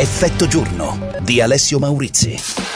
Effetto giorno di Alessio Maurizi.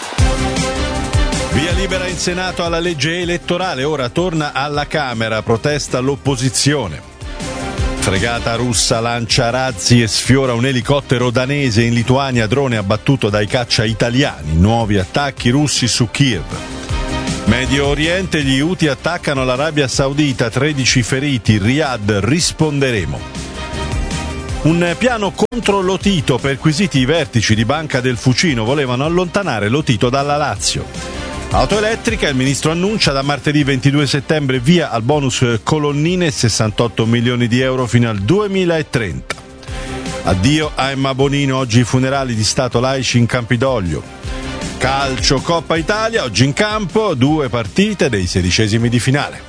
Via libera in Senato alla legge elettorale, ora torna alla Camera, protesta l'opposizione. Fregata russa lancia razzi e sfiora un elicottero danese in Lituania, drone abbattuto dai caccia italiani, nuovi attacchi russi su Kiev. Medio Oriente, gli Houthi attaccano l'Arabia Saudita, 13 feriti, Riyadh, risponderemo. Un piano contro Lotito, perquisiti i vertici di Banca del Fucino, volevano allontanare Lotito dalla Lazio. Auto elettrica, il ministro annuncia da martedì 22 settembre via al bonus colonnine, 68 milioni di euro fino al 2030. Addio a Emma Bonino, oggi i funerali di Stato laici in Campidoglio. Calcio, Coppa Italia, oggi in campo 2 partite dei 16esimi di finale.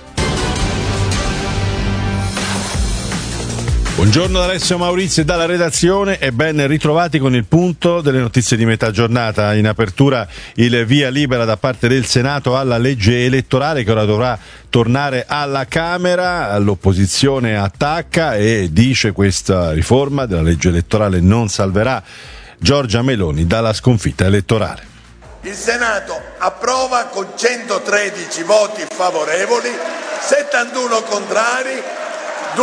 Buongiorno da Alessio Maurizi e dalla redazione e ben ritrovati con il punto delle notizie di metà giornata. In apertura il via libera da parte del Senato alla legge elettorale che ora dovrà tornare alla Camera. L'opposizione attacca e dice questa riforma della legge elettorale non salverà Giorgia Meloni dalla sconfitta elettorale. Il Senato approva con 113 voti favorevoli, 71 contrari, 2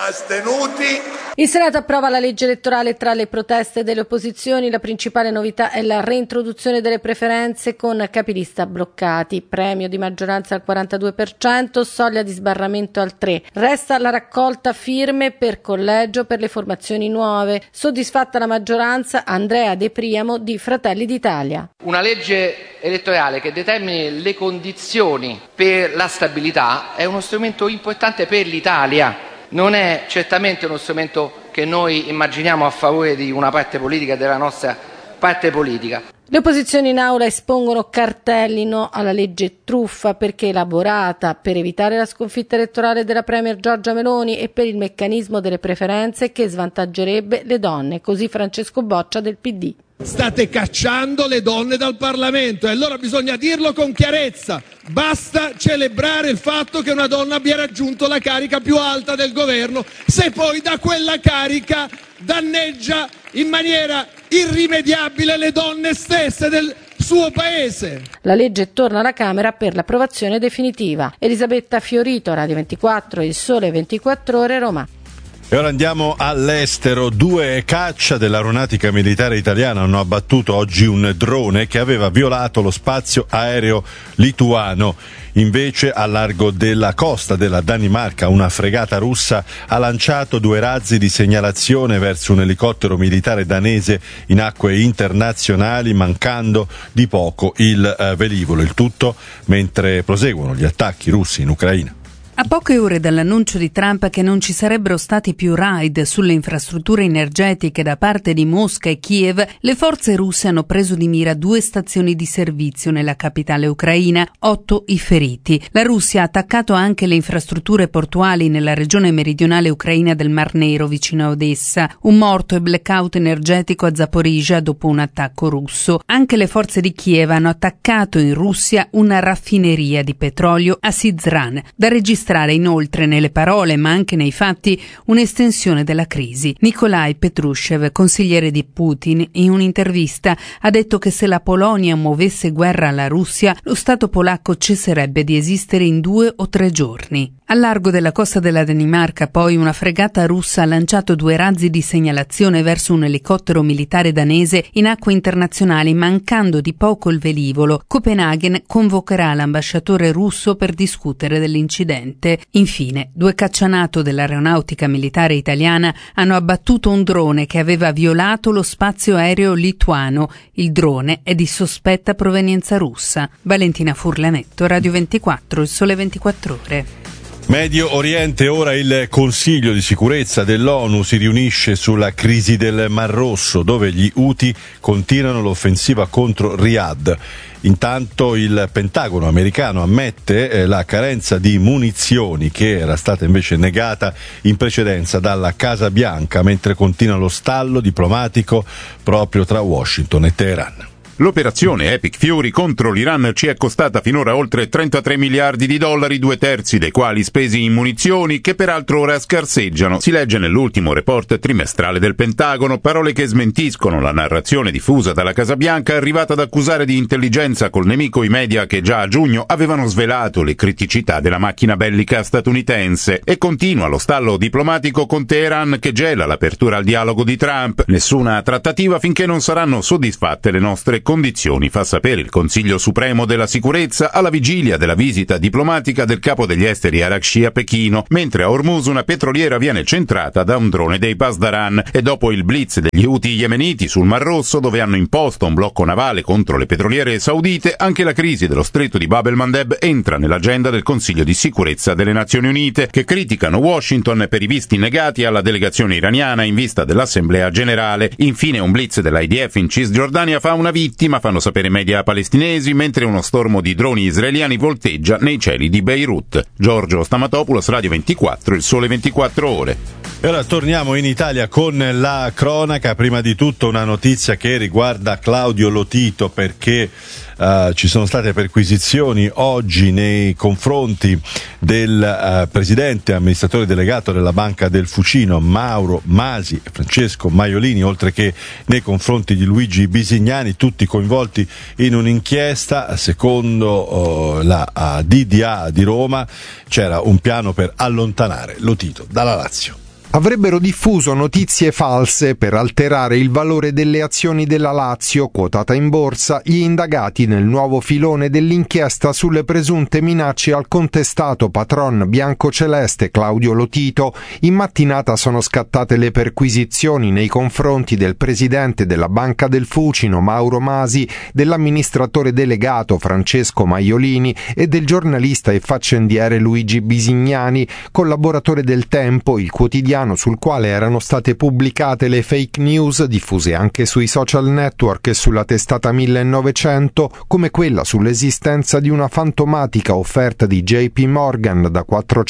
astenuti. Il Senato approva la legge elettorale. Tra le proteste delle opposizioni la principale novità è la reintroduzione delle preferenze con capilista bloccati, premio di maggioranza al 42%, soglia di sbarramento al 3%. Resta la raccolta firme per collegio per le formazioni nuove. Soddisfatta la maggioranza, Andrea De Priamo di Fratelli d'Italia. Una legge elettorale che determini le condizioni per la stabilità è uno strumento importante per l'Italia. Non è certamente uno strumento che noi immaginiamo a favore di una parte politica, della nostra parte politica. Le opposizioni in aula espongono cartelli no alla legge truffa perché elaborata per evitare la sconfitta elettorale della premier Giorgia Meloni e per il meccanismo delle preferenze che svantaggerebbe le donne, così Francesco Boccia del PD. State cacciando le donne dal Parlamento e allora bisogna dirlo con chiarezza. Basta celebrare il fatto che una donna abbia raggiunto la carica più alta del governo, se poi da quella carica danneggia in maniera irrimediabile le donne stesse del suo paese. La legge torna alla Camera per l'approvazione definitiva. Elisabetta Fiorito, Radio 24, Il Sole 24 Ore, Roma. E ora andiamo all'estero. 2 caccia dell'aeronautica militare italiana hanno abbattuto oggi un drone che aveva violato lo spazio aereo lituano. Invece, a largo della costa della Danimarca, una fregata russa ha lanciato 2 razzi di segnalazione verso un elicottero militare danese in acque internazionali, mancando di poco il velivolo. Il tutto mentre proseguono gli attacchi russi in Ucraina. A poche ore dall'annuncio di Trump che non ci sarebbero stati più raid sulle infrastrutture energetiche da parte di Mosca e Kiev, le forze russe hanno preso di mira 2 stazioni di servizio nella capitale ucraina, 8 i feriti. La Russia ha attaccato anche le infrastrutture portuali nella regione meridionale ucraina del Mar Nero vicino a Odessa. Un morto e blackout energetico a Zaporizhzhia dopo un attacco russo. Anche le forze di Kiev hanno attaccato in Russia una raffineria di petrolio a Syzran, da registrare inoltre nelle parole ma anche nei fatti un'estensione della crisi. Nikolai Petrushev, consigliere di Putin, in un'intervista ha detto che se la Polonia muovesse guerra alla Russia, lo Stato polacco cesserebbe di esistere in 2 o 3 giorni. Al largo della costa della Danimarca, poi, una fregata russa ha lanciato 2 razzi di segnalazione verso un elicottero militare danese in acque internazionali, mancando di poco il velivolo. Copenaghen convocherà l'ambasciatore russo per discutere dell'incidente. Infine, 2 caccianato dell'aeronautica militare italiana hanno abbattuto un drone che aveva violato lo spazio aereo lituano. Il drone è di sospetta provenienza russa. Valentina Furlanetto, Radio 24, Il Sole 24 Ore. Medio Oriente, ora il Consiglio di sicurezza dell'ONU si riunisce sulla crisi del Mar Rosso, dove gli Houthi continuano l'offensiva contro Riyadh. Intanto il Pentagono americano ammette la carenza di munizioni che era stata invece negata in precedenza dalla Casa Bianca, mentre continua lo stallo diplomatico proprio tra Washington e Teheran. L'operazione Epic Fury contro l'Iran ci è costata finora oltre 33 miliardi di dollari, 2/3 dei quali spesi in munizioni, che peraltro ora scarseggiano. Si legge nell'ultimo report trimestrale del Pentagono, parole che smentiscono la narrazione diffusa dalla Casa Bianca, arrivata ad accusare di intelligenza col nemico i media che già a giugno avevano svelato le criticità della macchina bellica statunitense. E continua lo stallo diplomatico con Teheran, che gela l'apertura al dialogo di Trump. Nessuna trattativa finché non saranno soddisfatte le nostre condizioni, fa sapere il Consiglio Supremo della Sicurezza alla vigilia della visita diplomatica del capo degli esteri Araghchi a Pechino, mentre a Hormuz una petroliera viene centrata da un drone dei Pasdaran. E dopo il blitz degli Houthi yemeniti sul Mar Rosso, dove hanno imposto un blocco navale contro le petroliere saudite, anche la crisi dello stretto di Bab el-Mandeb entra nell'agenda del Consiglio di Sicurezza delle Nazioni Unite, che criticano Washington per i visti negati alla delegazione iraniana in vista dell'Assemblea Generale. Infine un blitz dell'IDF in Cisgiordania fa una vittima, fanno sapere media palestinesi, mentre uno stormo di droni israeliani volteggia nei cieli di Beirut. Giorgio Stamatopoulos, Radio 24, Il Sole 24 Ore. E ora torniamo in Italia con la cronaca. Prima di tutto una notizia che riguarda Claudio Lotito, perché ci sono state perquisizioni oggi nei confronti del presidente amministratore delegato della Banca del Fucino Mauro Masi e Francesco Maiolini, oltre che nei confronti di Luigi Bisignani, tutti coinvolti in un'inchiesta. Secondo la DDA di Roma c'era un piano per allontanare Lotito dalla Lazio. Avrebbero diffuso notizie false per alterare il valore delle azioni della Lazio, quotata in borsa, gli indagati nel nuovo filone dell'inchiesta sulle presunte minacce al contestato patron biancoceleste Claudio Lotito. In mattinata sono scattate le perquisizioni nei confronti del presidente della Banca del Fucino Mauro Masi, dell'amministratore delegato Francesco Maiolini e del giornalista e faccendiere Luigi Bisignani, collaboratore del Tempo, il quotidiano sul quale erano state pubblicate le fake news diffuse anche sui social network e sulla testata 1900, come quella sull'esistenza di una fantomatica offerta di JP Morgan da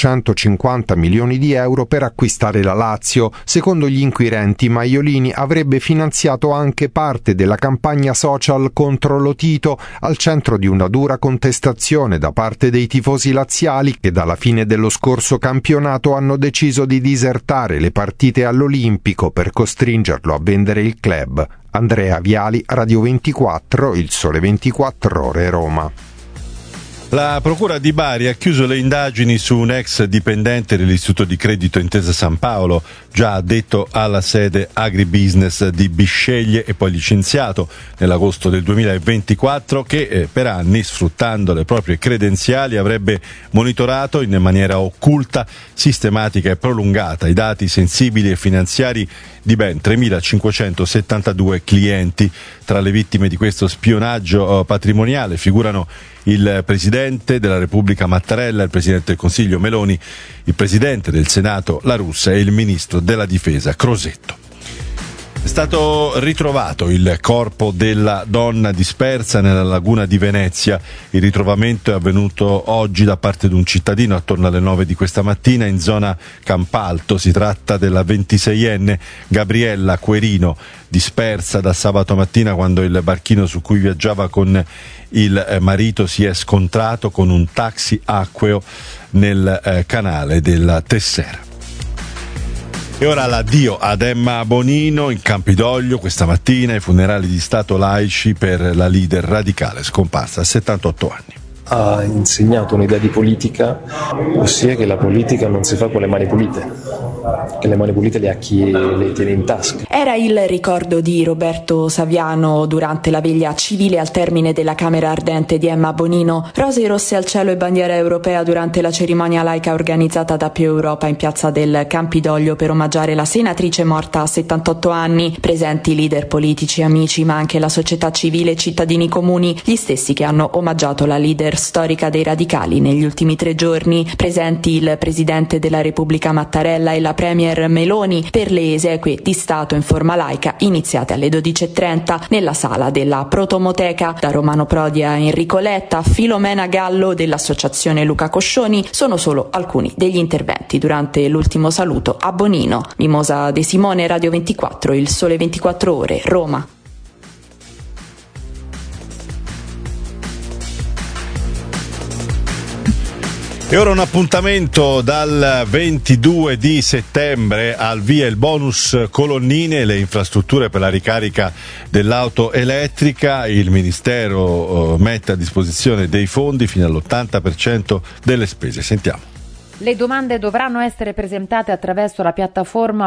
450 milioni di euro per acquistare la Lazio. Secondo gli inquirenti, Maiolini avrebbe finanziato anche parte della campagna social contro Lotito, al centro di una dura contestazione da parte dei tifosi laziali, che dalla fine dello scorso campionato hanno deciso di disertare le partite all'Olimpico per costringerlo a vendere il club. Andrea Viali, Radio 24, Il Sole 24 Ore, Roma. La Procura di Bari ha chiuso le indagini su un ex dipendente dell'Istituto di Credito Intesa San Paolo, già addetto alla sede agribusiness di Bisceglie e poi licenziato nell'agosto del 2024, che per anni, sfruttando le proprie credenziali, avrebbe monitorato in maniera occulta, sistematica e prolungata i dati sensibili e finanziari di ben 3.572 clienti. Tra le vittime di questo spionaggio patrimoniale figurano il Presidente della Repubblica Mattarella, il Presidente del Consiglio Meloni, il Presidente del Senato La Russa e il Ministro della Difesa Crosetto. È stato ritrovato il corpo della donna dispersa nella laguna di Venezia. Il ritrovamento è avvenuto oggi da parte di un cittadino attorno alle 9 di questa mattina in zona Campalto. Si tratta della 26enne Gabriella Querino, dispersa da sabato mattina quando il barchino su cui viaggiava con il marito si è scontrato con un taxi acqueo nel canale della Tessera. E ora l'addio ad Emma Bonino in Campidoglio questa mattina, i funerali di Stato laici per la leader radicale scomparsa a 78 anni. Ha insegnato un'idea di politica, ossia che la politica non si fa con le mani pulite, che le mani pulite le ha chi le tiene in tasca. Era il ricordo di Roberto Saviano durante la veglia civile al termine della Camera Ardente di Emma Bonino. Rose rosse al cielo e bandiera europea durante la cerimonia laica organizzata da Più Europa in piazza del Campidoglio per omaggiare la senatrice morta a 78 anni. Presenti leader politici, amici, ma anche la società civile e cittadini comuni, gli stessi che hanno omaggiato la leader storica dei radicali negli ultimi 3 giorni. Presenti il Presidente della Repubblica Mattarella e la Premier Meloni per le esequie di Stato in forma laica iniziate alle 12:30 nella sala della Protomoteca. Da Romano Prodi a Enrico Letta, Filomena Gallo dell'Associazione Luca Coscioni sono solo alcuni degli interventi durante l'ultimo saluto a Bonino. Mimosa De Simone, Radio 24, Il Sole 24 Ore, Roma. E ora un appuntamento dal 22 di settembre, al via il bonus colonnine, le infrastrutture per la ricarica dell'auto elettrica. Il Ministero mette a disposizione dei fondi fino all'80% delle spese. Sentiamo. Le domande dovranno essere presentate attraverso la piattaforma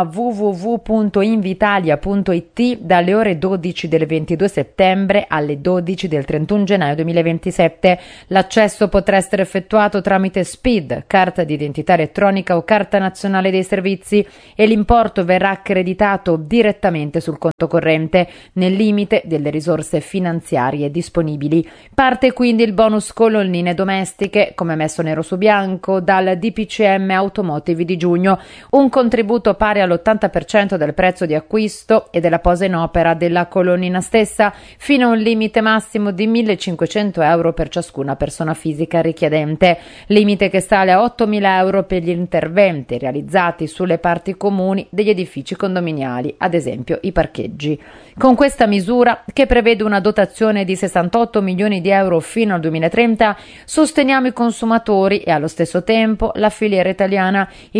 www.invitalia.it dalle ore 12 del 22 settembre alle 12 del 31 gennaio 2027. L'accesso potrà essere effettuato tramite SPID, carta di identità elettronica o carta nazionale dei servizi, e l'importo verrà accreditato direttamente sul conto corrente nel limite delle risorse finanziarie disponibili. Parte quindi il bonus colonnine domestiche, come messo nero su bianco dal DPCM Automotive di giugno, un contributo pari all'80% del prezzo di acquisto e della posa in opera della colonnina stessa, fino a un limite massimo di 1.500 euro per ciascuna persona fisica richiedente, limite che sale a 8.000 euro per gli interventi realizzati sulle parti comuni degli edifici condominiali, ad esempio i parcheggi. Con questa misura, che prevede una dotazione di 68 milioni di euro fino al 2030, sosteniamo i consumatori e allo stesso tempo la filiera italiana. Il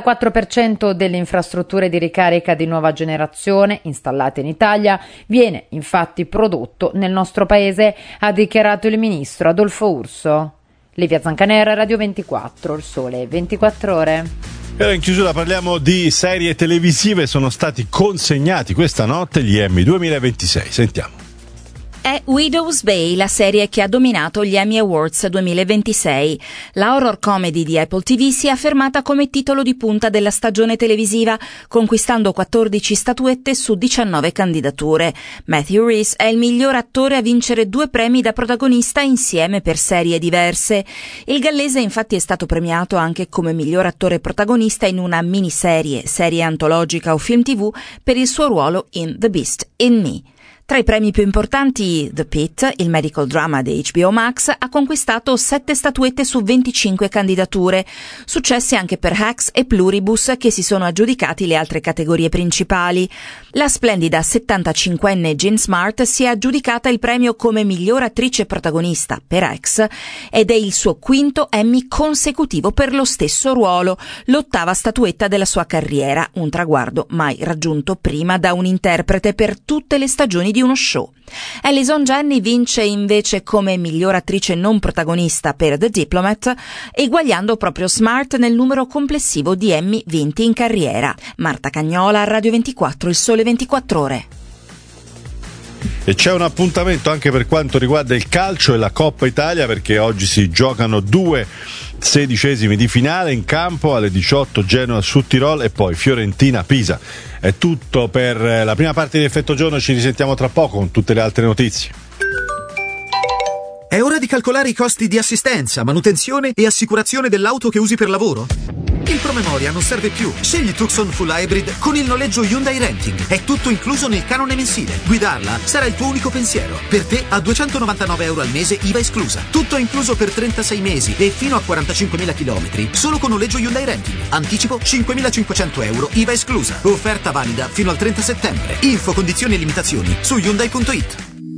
54% delle infrastrutture di ricarica di nuova generazione installate in Italia viene infatti prodotto nel nostro paese, ha dichiarato il ministro Adolfo Urso. Livia Zancanera, Radio 24, Il Sole 24 Ore. E in chiusura parliamo di serie televisive. Sono stati consegnati questa notte gli Emmy 2026. Sentiamo. È Widow's Bay la serie che ha dominato gli Emmy Awards 2026. La horror comedy di Apple TV si è affermata come titolo di punta della stagione televisiva, conquistando 14 statuette su 19 candidature. Matthew Rhys è il miglior attore a vincere 2 premi da protagonista insieme per serie diverse. Il gallese infatti è stato premiato anche come miglior attore protagonista in una miniserie, serie antologica o film TV per il suo ruolo in The Beast in Me. Tra i premi più importanti, The Pitt, il medical drama di HBO Max, ha conquistato 7 statuette su 25 candidature. Successi anche per Hacks e Pluribus, che si sono aggiudicati le altre categorie principali. La splendida 75enne Jean Smart si è aggiudicata il premio come miglior attrice protagonista per Hacks ed è il suo 5º Emmy consecutivo per lo stesso ruolo, l'8ª statuetta della sua carriera, un traguardo mai raggiunto prima da un interprete per tutte le stagioni di uno show. Allison Janney vince invece come miglior attrice non protagonista per The Diplomat, eguagliando proprio Smart nel numero complessivo di Emmy vinti in carriera. Marta Cagnola, Radio 24, Il Sole 24 Ore. E c'è un appuntamento anche per quanto riguarda il calcio e la Coppa Italia, perché oggi si giocano 2 sedicesimi di finale in campo. Alle 18 Genoa su Tirol e poi Fiorentina Pisa. È tutto per la prima parte di Effetto Giorno, ci risentiamo tra poco con tutte le altre notizie. È ora di calcolare i costi di assistenza, manutenzione e assicurazione dell'auto che usi per lavoro? Il promemoria non serve più. Scegli Tucson Full Hybrid con il noleggio Hyundai Renting. È tutto incluso nel canone mensile. Guidarla sarà il tuo unico pensiero. Per te a 299 euro al mese, IVA esclusa. Tutto incluso per 36 mesi e fino a 45.000 chilometri. Solo con noleggio Hyundai Renting. Anticipo 5.500 euro, IVA esclusa. Offerta valida fino al 30 settembre. Info, condizioni e limitazioni su Hyundai.it.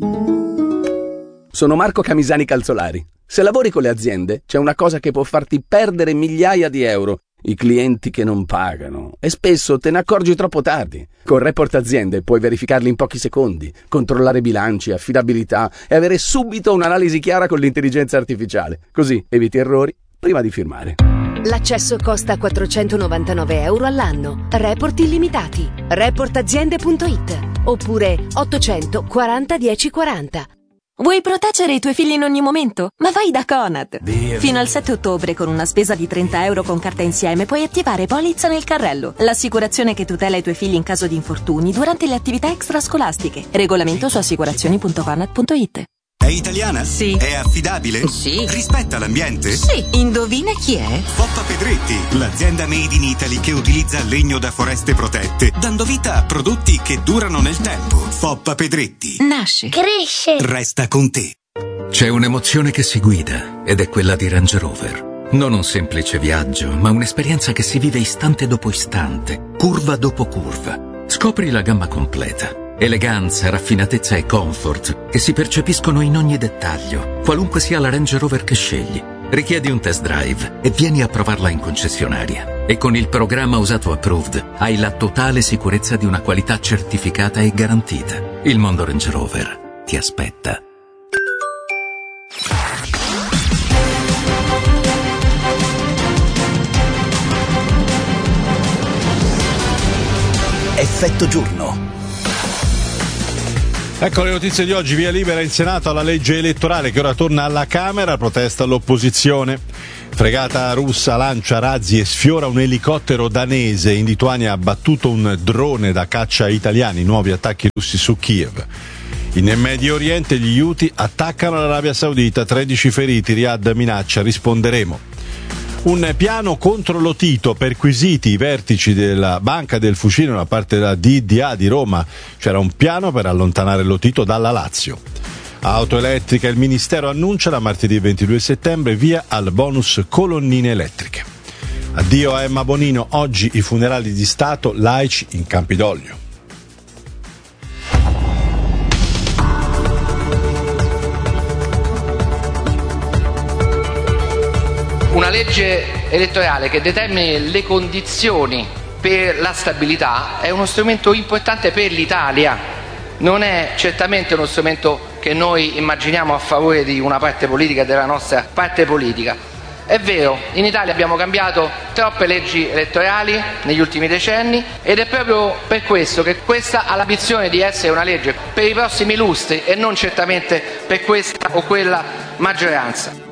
Sono Marco Camisani Calzolari. Se lavori con le aziende, c'è una cosa che può farti perdere migliaia di euro: i clienti che non pagano. E spesso te ne accorgi troppo tardi. Con Report Aziende puoi verificarli in pochi secondi, controllare bilanci, affidabilità e avere subito un'analisi chiara con l'intelligenza artificiale. Così eviti errori prima di firmare. L'accesso costa 499 euro all'anno. Report illimitati. Reportaziende.it oppure 840 1040. Vuoi proteggere i tuoi figli in ogni momento? Ma vai da Conad! Fino al 7 ottobre, con una spesa di 30 euro con carta insieme, puoi attivare Polizza nel carrello, l'assicurazione che tutela i tuoi figli in caso di infortuni durante le attività extrascolastiche. Regolamento su assicurazioni.conad.it. È italiana? Sì. È affidabile? Sì. Rispetta l'ambiente? Sì. Indovina chi è? Foppa Pedretti, l'azienda made in Italy che utilizza legno da foreste protette, dando vita a prodotti che durano nel tempo. Foppa Pedretti. Nasce. Cresce. Resta con te. C'è un'emozione che si guida ed è quella di Range Rover. Non un semplice viaggio, ma un'esperienza che si vive istante dopo istante, curva dopo curva. Scopri la gamma completa. Eleganza, raffinatezza e comfort che si percepiscono in ogni dettaglio, qualunque sia la Range Rover che scegli. Richiedi un test drive e vieni a provarla in concessionaria. E con il programma Usato Approved hai la totale sicurezza di una qualità certificata e garantita. Il mondo Range Rover ti aspetta. Effetto giorno. Ecco le notizie di oggi. Via libera in Senato alla legge elettorale che ora torna alla Camera. Protesta all'opposizione. Fregata russa lancia razzi e sfiora un elicottero danese. In Lituania ha abbattuto un drone da caccia italiani. Nuovi attacchi russi su Kiev. In Medio Oriente gli Houthi attaccano l'Arabia Saudita. 13 feriti. Riyadh minaccia. Risponderemo. Un piano contro Lotito, perquisiti i vertici della Banca del Fucino da parte della DDA di Roma. C'era un piano per allontanare Lotito dalla Lazio. Auto elettrica, il Ministero annuncia da martedì 22 settembre via al bonus colonnine elettriche. Addio a Emma Bonino, oggi i funerali di Stato laici in Campidoglio. Una legge elettorale che determini le condizioni per la stabilità è uno strumento importante per l'Italia. Non è certamente uno strumento che noi immaginiamo a favore di una parte politica, della nostra parte politica. È vero, in Italia abbiamo cambiato troppe leggi elettorali negli ultimi decenni ed è proprio per questo che questa ha l'ambizione di essere una legge per i prossimi lustri e non certamente per questa o quella maggioranza.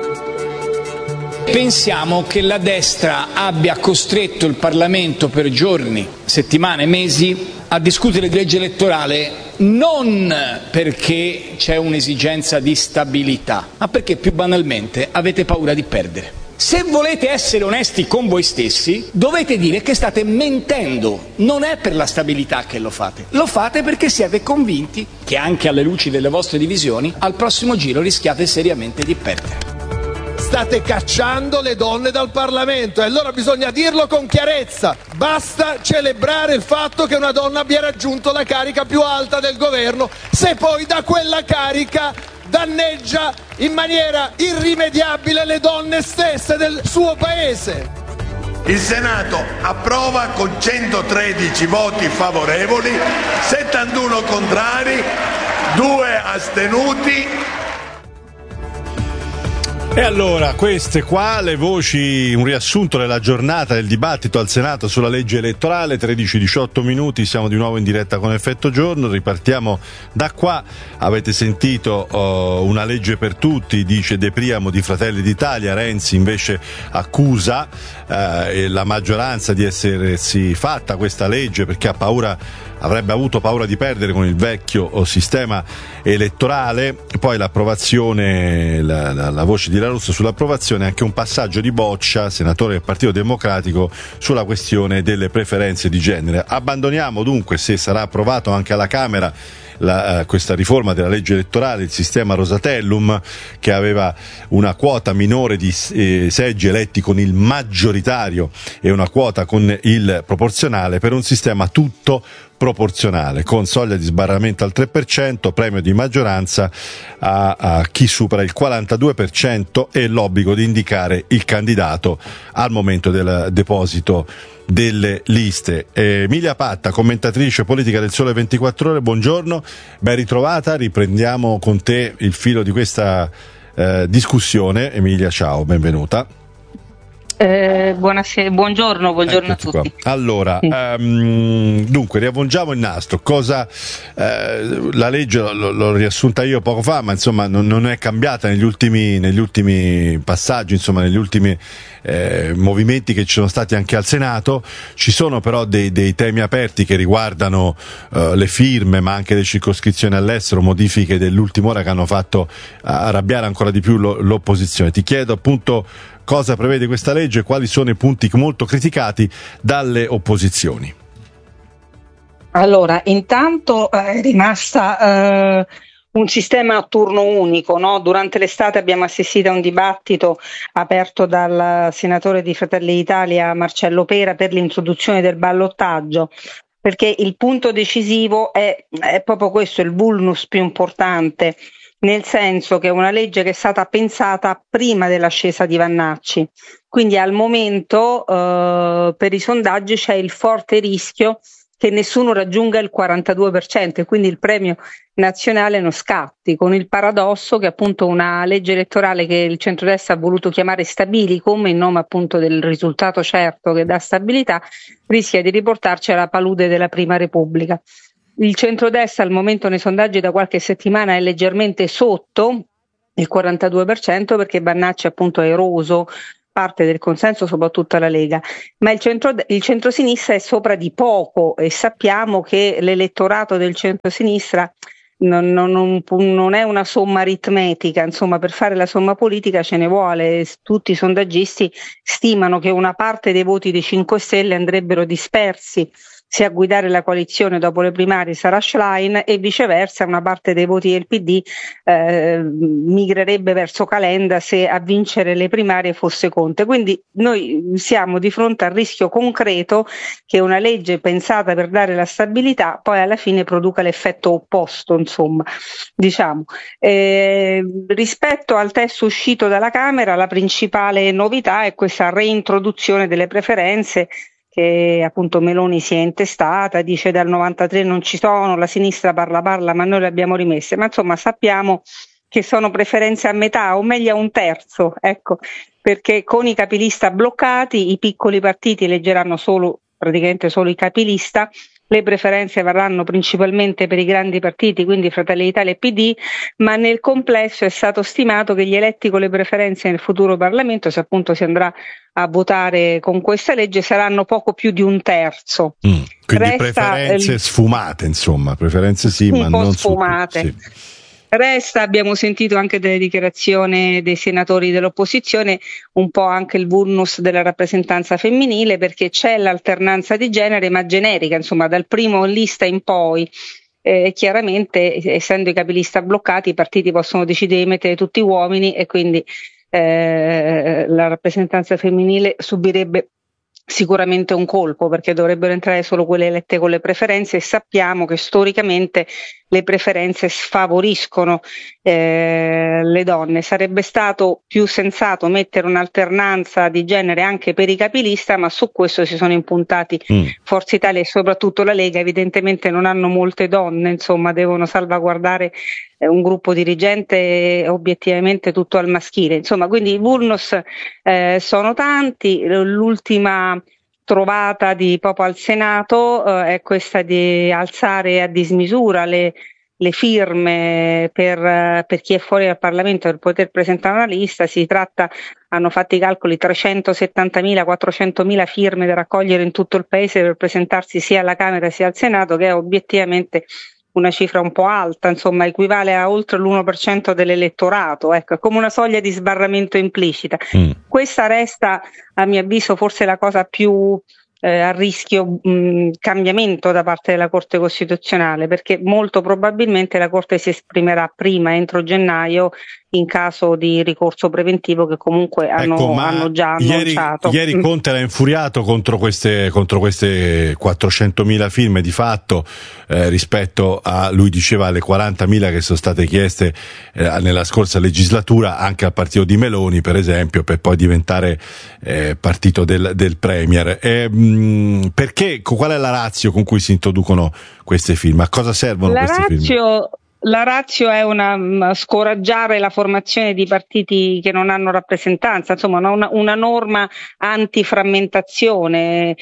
Pensiamo che la destra abbia costretto il Parlamento per giorni, settimane, mesi a discutere di legge elettorale non perché c'è un'esigenza di stabilità, ma perché più banalmente avete paura di perdere. Se volete essere onesti con voi stessi, dovete dire che state mentendo. Non è per la stabilità che lo fate perché siete convinti che anche alle luci delle vostre divisioni al prossimo giro rischiate seriamente di perdere. State cacciando le donne dal Parlamento e allora bisogna dirlo con chiarezza. Basta celebrare il fatto che una donna abbia raggiunto la carica più alta del governo, se poi da quella carica danneggia in maniera irrimediabile le donne stesse del suo paese. Il Senato approva con 113 voti favorevoli, 71 contrari, 2 astenuti. E allora, queste qua le voci, un riassunto della giornata del dibattito al Senato sulla legge elettorale, 13-18 minuti, siamo di nuovo in diretta con Effetto Giorno, ripartiamo da qua. Avete sentito una legge per tutti, dice De Priamo di Fratelli d'Italia, Renzi invece accusa la maggioranza di essersi fatta questa legge perché ha paura, avrebbe avuto paura di perdere con il vecchio sistema elettorale. Poi l'approvazione, la voce di La Russa sull'approvazione, anche un passaggio di Boccia, senatore del Partito Democratico, sulla questione delle preferenze di genere. Abbandoniamo dunque, se sarà approvato anche alla Camera, questa riforma della legge elettorale, il sistema Rosatellum, che aveva una quota minore di seggi eletti con il maggioritario e una quota con il proporzionale, per un sistema tutto proporzionale, con soglia di sbarramento al 3%, premio di maggioranza a chi supera il 42% e l'obbligo di indicare il candidato al momento del deposito delle liste. Emilia Patta, commentatrice politica del Sole 24 Ore, buongiorno, ben ritrovata. Riprendiamo con te il filo di questa discussione. Emilia, ciao, benvenuta. Buonasera, buongiorno a tutti. Qua. Allora, dunque riavvolgiamo il nastro. La legge l'ho riassunta io poco fa, ma insomma non è cambiata negli ultimi passaggi, insomma negli ultimi movimenti che ci sono stati anche al Senato. Ci sono però dei temi aperti che riguardano le firme, ma anche le circoscrizioni all'estero, modifiche dell'ultima ora che hanno fatto arrabbiare ancora di più l'opposizione. Ti chiedo appunto cosa prevede questa legge e quali sono i punti molto criticati dalle opposizioni. Allora, intanto è rimasta un sistema a turno unico, no? Durante l'estate abbiamo assistito a un dibattito aperto dal senatore di Fratelli d'Italia Marcello Pera per l'introduzione del ballottaggio, perché il punto decisivo è proprio questo, il vulnus più importante nel senso che è una legge che è stata pensata prima dell'ascesa di Vannacci. Quindi al momento per i sondaggi c'è il forte rischio che nessuno raggiunga il 42% e quindi il premio nazionale non scatti, con il paradosso che appunto una legge elettorale che il centrodestra ha voluto chiamare Stabilicum in nome appunto del risultato certo che dà stabilità rischia di riportarci alla palude della Prima Repubblica. Il centrodestra al momento nei sondaggi da qualche settimana è leggermente sotto il 42% perché Vannacci appunto ha eroso parte del consenso, soprattutto alla Lega, ma il centrosinistra è sopra di poco e sappiamo che l'elettorato del centrosinistra non è una somma aritmetica, insomma per fare la somma politica ce ne vuole, tutti i sondaggisti stimano che una parte dei voti dei 5 Stelle andrebbero dispersi se a guidare la coalizione dopo le primarie sarà Schlein e viceversa una parte dei voti del PD migrerebbe verso Calenda se a vincere le primarie fosse Conte. Quindi noi siamo di fronte al rischio concreto che una legge pensata per dare la stabilità poi alla fine produca l'effetto opposto, insomma, diciamo. Rispetto al testo uscito dalla Camera, la principale novità è questa reintroduzione delle preferenze che appunto Meloni si è intestata, dice dal 93 non ci sono, la sinistra parla ma noi le abbiamo rimesse, ma insomma sappiamo che sono preferenze a metà o meglio a un terzo, ecco, perché con i capilista bloccati i piccoli partiti eleggeranno praticamente solo i capilista, le preferenze varranno principalmente per i grandi partiti, quindi Fratelli d'Italia e PD, ma nel complesso è stato stimato che gli eletti con le preferenze nel futuro Parlamento, se appunto si andrà a votare con questa legge, saranno poco più di un terzo. Quindi preferenze sfumate, insomma, preferenze sì, ma non sfumate. Sì. Resta, abbiamo sentito anche delle dichiarazioni dei senatori dell'opposizione, un po' anche il vulnus della rappresentanza femminile, perché c'è l'alternanza di genere, ma generica, insomma, dal primo lista in poi. Chiaramente, essendo i capilista bloccati, i partiti possono decidere di mettere tutti uomini e quindi la rappresentanza femminile subirebbe sicuramente un colpo, perché dovrebbero entrare solo quelle elette con le preferenze e sappiamo che storicamente le preferenze sfavoriscono le donne. Sarebbe stato più sensato mettere un'alternanza di genere anche per i capilista, ma su questo si sono impuntati Forza Italia e soprattutto la Lega. Evidentemente non hanno molte donne, insomma devono salvaguardare un gruppo dirigente obiettivamente tutto al maschile, insomma, quindi i vulnus sono tanti. L'ultima trovata di proprio al Senato è questa di alzare a dismisura le firme per chi è fuori dal Parlamento per poter presentare una lista. Si tratta, hanno fatto i calcoli, 370.000, 400.000 firme da raccogliere in tutto il paese per presentarsi sia alla Camera sia al Senato, che è obiettivamente una cifra un po' alta, insomma equivale a oltre l'1% dell'elettorato, ecco, è come una soglia di sbarramento implicita. Questa resta, a mio avviso, forse la cosa più a rischio cambiamento da parte della Corte Costituzionale, perché molto probabilmente la Corte si esprimerà prima, entro gennaio, in caso di ricorso preventivo che comunque hanno già annunciato. Ieri Conte era infuriato contro queste 400.000 firme di fatto rispetto a, lui diceva, alle 40.000 che sono state chieste nella scorsa legislatura anche al partito di Meloni, per esempio, per poi diventare partito del Premier. Perché, qual è la ratio con cui si introducono queste firme? A cosa servono queste firme? La ratio è scoraggiare la formazione di partiti che non hanno rappresentanza, insomma una norma antiframmentazione.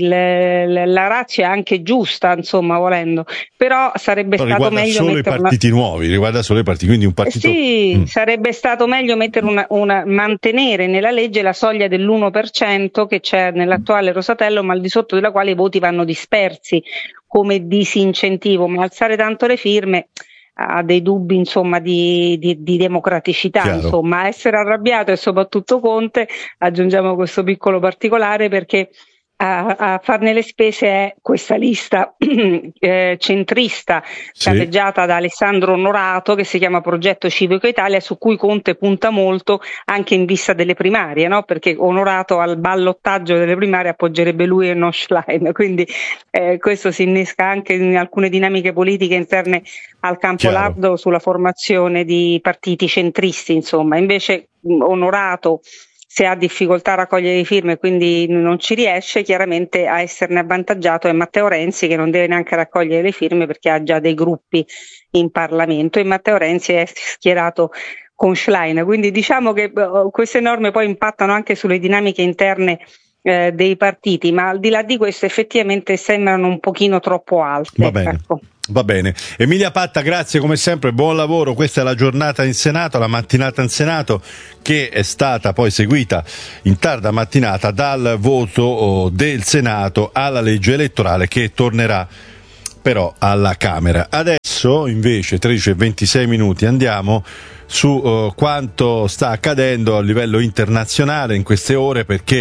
La ratio è anche giusta, insomma, volendo, però sarebbe stato meglio solo i partiti nuovi, riguarda solo i partiti, quindi un partito. Sì, sarebbe stato meglio mettere mantenere nella legge la soglia dell'1% che c'è nell'attuale Rosatellum, ma al di sotto della quale i voti vanno dispersi come disincentivo, ma alzare tanto le firme ha dei dubbi, insomma, di democraticità. Chiaro. Insomma, essere arrabbiato e soprattutto Conte, aggiungiamo questo piccolo particolare, perché a farne le spese è questa lista centrista capeggiata da Alessandro Onorato, che si chiama Progetto Civico Italia, su cui Conte punta molto anche in vista delle primarie, no? Perché Onorato al ballottaggio delle primarie appoggerebbe lui e non Schlein, quindi questo si innesca anche in alcune dinamiche politiche interne al campo lardo sulla formazione di partiti centristi, insomma. Invece Onorato, se ha difficoltà a raccogliere le firme e quindi non ci riesce, chiaramente a esserne avvantaggiato è Matteo Renzi, che non deve neanche raccogliere le firme perché ha già dei gruppi in Parlamento, e Matteo Renzi è schierato con Schlein. Quindi diciamo che queste norme poi impattano anche sulle dinamiche interne dei partiti, ma al di là di questo effettivamente sembrano un pochino troppo alte. Va bene. Ecco. Va bene. Emilia Patta, grazie come sempre, buon lavoro. Questa è la giornata in Senato, la mattinata in Senato, che è stata poi seguita in tarda mattinata dal voto del Senato alla legge elettorale, che tornerà però alla Camera. Adesso invece 13:26 andiamo su quanto sta accadendo a livello internazionale in queste ore, perché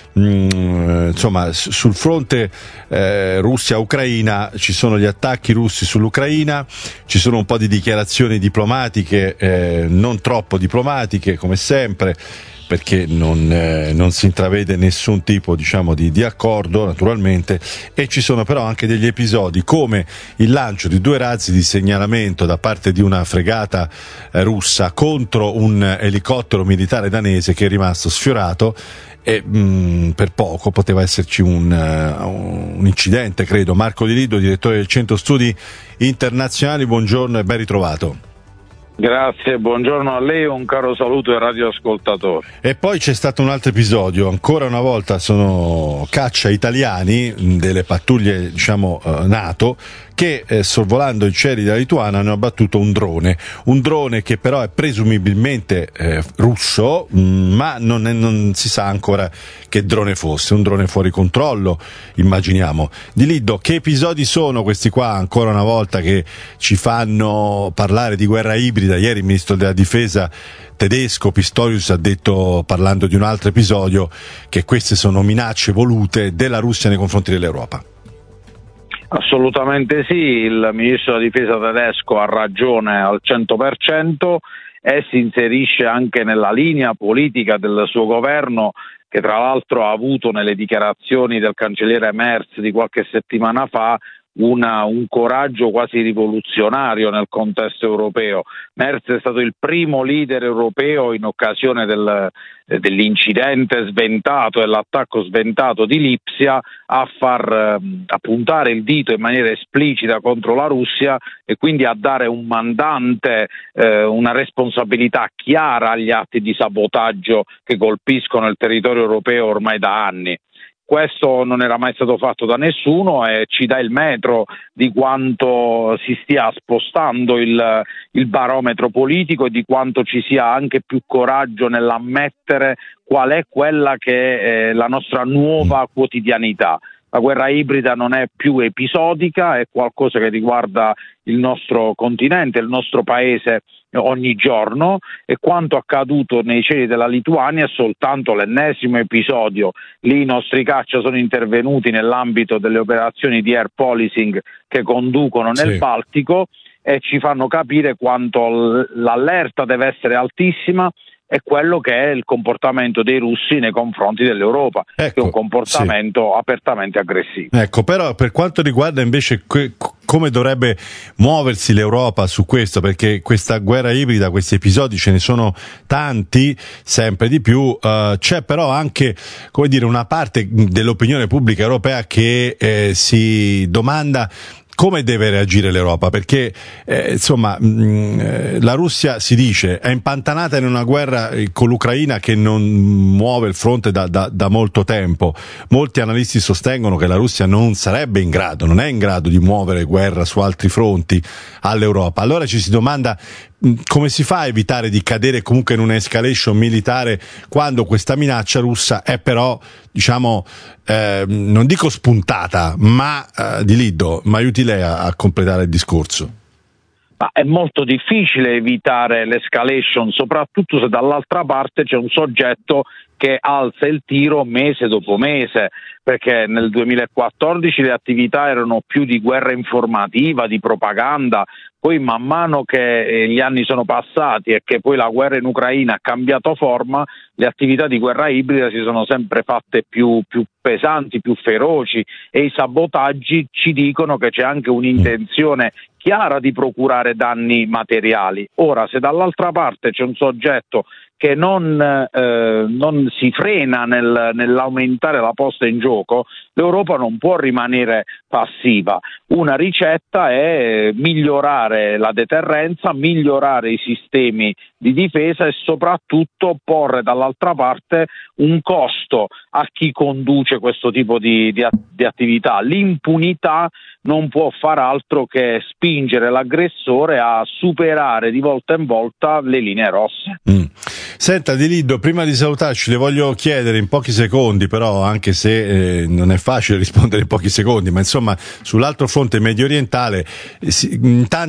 insomma sul fronte Russia-Ucraina ci sono gli attacchi russi sull'Ucraina, ci sono un po' di dichiarazioni diplomatiche, non troppo diplomatiche come sempre, perché non si intravede nessun tipo, diciamo, di accordo naturalmente, e ci sono però anche degli episodi come il lancio di 2 razzi di segnalamento da parte di una fregata russa contro un elicottero militare danese che è rimasto sfiorato, e per poco poteva esserci un incidente, credo. Marco Di Lido, direttore del Centro Studi Internazionali, buongiorno e ben ritrovato. Grazie, buongiorno a lei, un caro saluto ai radioascoltatori. E poi c'è stato un altro episodio, ancora una volta sono caccia italiani delle pattuglie, diciamo, NATO, che sorvolando i cieli della Lituania hanno abbattuto un drone che però è presumibilmente russo, ma non si sa ancora che drone fosse, un drone fuori controllo, immaginiamo. Di Lido, che episodi sono questi qua, ancora una volta, che ci fanno parlare di guerra ibrida? Ieri il ministro della difesa tedesco Pistorius ha detto, parlando di un altro episodio, che queste sono minacce volute della Russia nei confronti dell'Europa. Assolutamente sì, il ministro della difesa tedesco ha ragione al 100% e si inserisce anche nella linea politica del suo governo, che tra l'altro ha avuto nelle dichiarazioni del cancelliere Merz di qualche settimana fa un coraggio quasi rivoluzionario nel contesto europeo. Merz è stato il primo leader europeo in occasione dell'incidente sventato e l'attacco sventato di Lipsia a puntare il dito in maniera esplicita contro la Russia e quindi a dare un mandante, una responsabilità chiara agli atti di sabotaggio che colpiscono il territorio europeo ormai da anni. Questo non era mai stato fatto da nessuno e ci dà il metro di quanto si stia spostando il barometro politico e di quanto ci sia anche più coraggio nell'ammettere qual è quella che è la nostra nuova quotidianità. La guerra ibrida non è più episodica, è qualcosa che riguarda il nostro continente, il nostro paese ogni giorno, e quanto accaduto nei cieli della Lituania è soltanto l'ennesimo episodio. Lì i nostri caccia sono intervenuti nell'ambito delle operazioni di air policing che conducono nel Baltico e ci fanno capire quanto l'allerta deve essere altissima. È quello che è il comportamento dei russi nei confronti dell'Europa, che è un comportamento apertamente aggressivo. Ecco, però per quanto riguarda invece come dovrebbe muoversi l'Europa su questo, perché questa guerra ibrida, questi episodi ce ne sono tanti, sempre di più, c'è però anche, come dire, una parte dell'opinione pubblica europea che si domanda come deve reagire l'Europa, perché la Russia, si dice, è impantanata in una guerra con l'Ucraina che non muove il fronte da molto tempo. Molti analisti sostengono che la Russia non è in grado di muovere guerra su altri fronti all'Europa. Allora ci si domanda come si fa a evitare di cadere comunque in un'escalation militare quando questa minaccia russa è però, diciamo, non dico spuntata, ma Di Lido, mi aiuti lei a completare il discorso. Ma è molto difficile evitare l'escalation, soprattutto se dall'altra parte c'è un soggetto che alza il tiro mese dopo mese, perché nel 2014 le attività erano più di guerra informativa, di propaganda. Poi man mano che gli anni sono passati e che poi la guerra in Ucraina ha cambiato forma, le attività di guerra ibrida si sono sempre fatte più pesanti, più feroci, e i sabotaggi ci dicono che c'è anche un'intenzione chiara di procurare danni materiali. Ora, se dall'altra parte c'è un soggetto che non si frena nell'aumentare la posta in gioco, l'Europa non può rimanere passiva. Una ricetta è migliorare la deterrenza, migliorare i sistemi di difesa e soprattutto porre dall'altra parte un costo a chi conduce questo tipo di attività. L'impunità non può far altro che spingere l'aggressore a superare di volta in volta le linee rosse. Senta Di Liddo, prima di salutarci le voglio chiedere in pochi secondi, però anche se non è facile rispondere in pochi secondi, ma insomma sull'altro fronte medio orientale in tanti